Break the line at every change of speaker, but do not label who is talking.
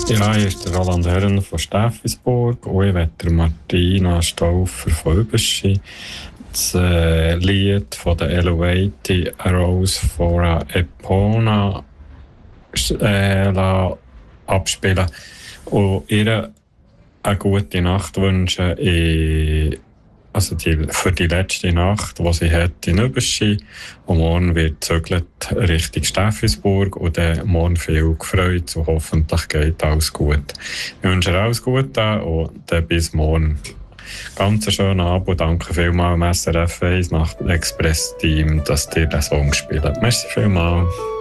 Ja, hier ist der Roland Herren von Steffisburg und ich möchte Martina Stauffer von Überschi das Lied von der Elevati «A Rose for a Epona» abspielen und ihr eine gute Nacht wünschen für die letzte Nacht, die sie hat in Überschi. Und morgen wird zügelt Richtung Steffisburg und dann morgen viel gefreut und hoffentlich geht alles gut. Ich wünsche ihr alles Gute und dann bis morgen. Ganz einen schönen Abend. Danke vielmals am SRF 1 Nacht-Express-Team, dass ihr den Song spielt. Merci vielmals.